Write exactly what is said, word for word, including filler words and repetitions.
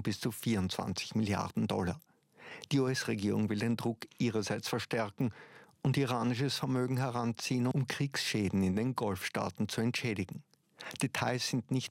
von bis zu vierundzwanzig Milliarden Dollar. Die U S-Regierung will den Druck ihrerseits verstärken und iranisches Vermögen heranziehen, um Kriegsschäden in den Golfstaaten zu entschädigen. Details sind nicht